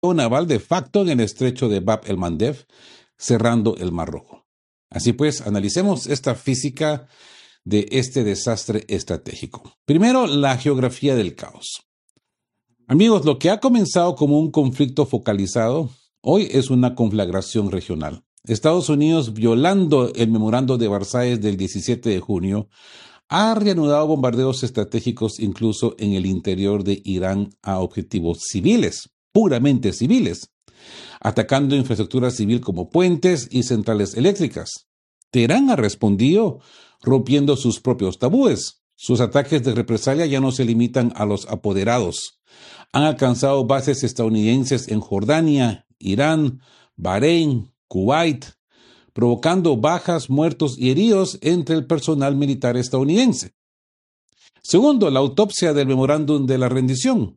naval de facto en el estrecho de Bab el-Mandeb, cerrando el Mar Rojo. Así pues, analicemos esta física de este desastre estratégico. Primero, la geografía del caos. Amigos, lo que ha comenzado como un conflicto focalizado, hoy es una conflagración regional. Estados Unidos, violando el memorando de Versalles del 17 de junio, ha reanudado bombardeos estratégicos incluso en el interior de Irán a objetivos civiles, puramente civiles, atacando infraestructura civil como puentes y centrales eléctricas. Teherán ha respondido rompiendo sus propios tabúes. Sus ataques de represalia ya no se limitan a los apoderados. Han alcanzado bases estadounidenses en Jordania, Irán, Bahrein, Kuwait, provocando bajas, muertos y heridos entre el personal militar estadounidense. Segundo, la autopsia del memorándum de la rendición.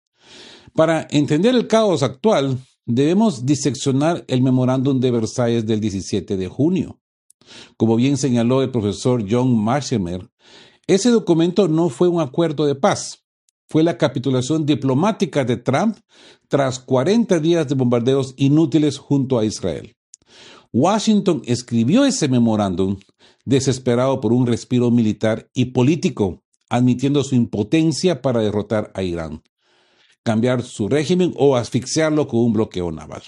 Para entender el caos actual, debemos diseccionar el memorándum de Versalles del 17 de junio. Como bien señaló el profesor John Mearsheimer, ese documento no fue un acuerdo de paz, fue la capitulación diplomática de Trump tras 40 días de bombardeos inútiles junto a Israel. Washington escribió ese memorándum desesperado por un respiro militar y político, admitiendo su impotencia para derrotar a Irán, cambiar su régimen o asfixiarlo con un bloqueo naval.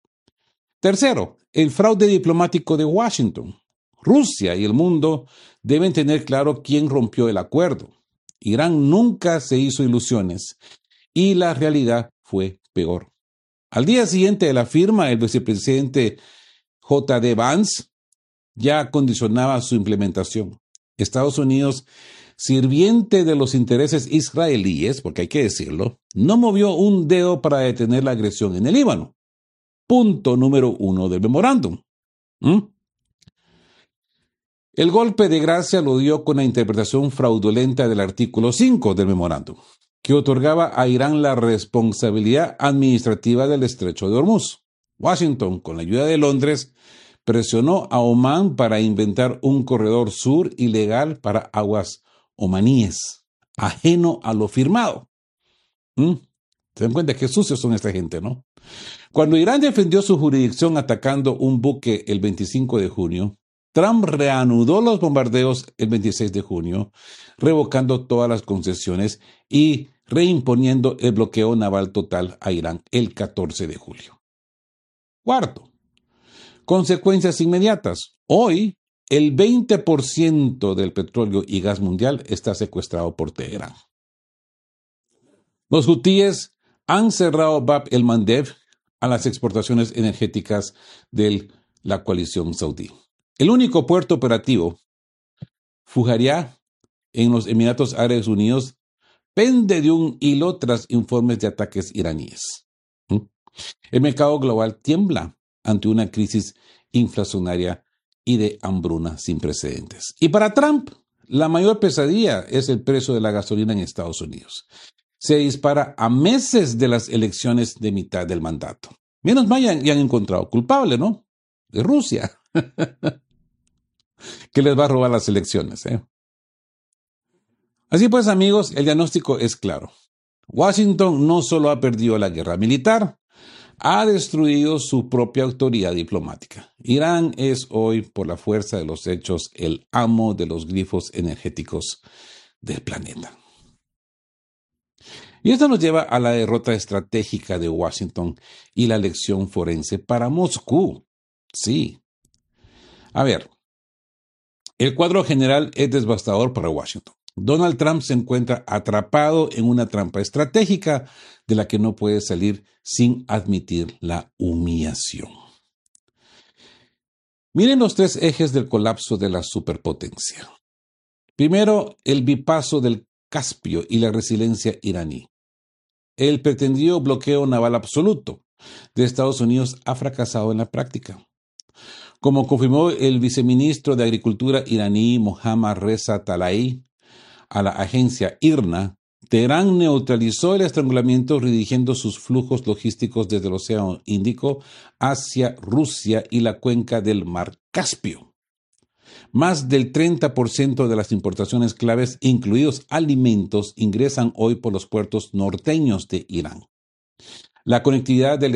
Tercero, el fraude diplomático de Washington. Rusia y el mundo deben tener claro quién rompió el acuerdo. Irán nunca se hizo ilusiones y la realidad fue peor. Al día siguiente de la firma, el vicepresidente J.D. Vance ya condicionaba su implementación. Estados Unidos, sirviente de los intereses israelíes, porque hay que decirlo, no movió un dedo para detener la agresión en el Líbano. Punto número 1 del memorándum. El golpe de gracia lo dio con la interpretación fraudulenta del artículo 5 del memorándum, que otorgaba a Irán la responsabilidad administrativa del estrecho de Hormuz. Washington, con la ayuda de Londres, presionó a Omán para inventar un corredor sur ilegal para aguas omaníes, ajeno a lo firmado. ¿Se dan cuenta qué sucios son esta gente, no? Cuando Irán defendió su jurisdicción atacando un buque el 25 de junio, Trump reanudó los bombardeos el 26 de junio, revocando todas las concesiones y reimponiendo el bloqueo naval total a Irán el 14 de julio. Cuarto, consecuencias inmediatas. Hoy, el 20% del petróleo y gas mundial está secuestrado por Teherán. Los hutíes han cerrado Bab el-Mandeb a las exportaciones energéticas de la coalición saudí. El único puerto operativo, Fujairah, en los Emiratos Árabes Unidos, pende de un hilo tras informes de ataques iraníes. El mercado global tiembla ante una crisis inflacionaria y de hambruna sin precedentes. Y para Trump, la mayor pesadilla es el precio de la gasolina en Estados Unidos. Se dispara a meses de las elecciones de mitad del mandato. Menos mal ya han encontrado culpable, ¿no? De Rusia. Que les va a robar las elecciones, Así pues, amigos, el diagnóstico es claro. Washington no solo ha perdido la guerra militar, ha destruido su propia autoridad diplomática. Irán es hoy, por la fuerza de los hechos, el amo de los grifos energéticos del planeta. Y esto nos lleva a la derrota estratégica de Washington y la lección forense para Moscú. Sí. A ver, el cuadro general es devastador para Washington. Donald Trump se encuentra atrapado en una trampa estratégica de la que no puede salir sin admitir la humillación. Miren los 3 ejes del colapso de la superpotencia. Primero, el bipaso del Caspio y la resiliencia iraní. El pretendido bloqueo naval absoluto de Estados Unidos ha fracasado en la práctica. Como confirmó el viceministro de Agricultura iraní Mohammad Reza Tlaib a la agencia IRNA, Teherán neutralizó el estrangulamiento redirigiendo sus flujos logísticos desde el Océano Índico hacia Rusia y la cuenca del Mar Caspio. Más del 30% de las importaciones claves, incluidos alimentos, ingresan hoy por los puertos norteños de Irán. La conectividad del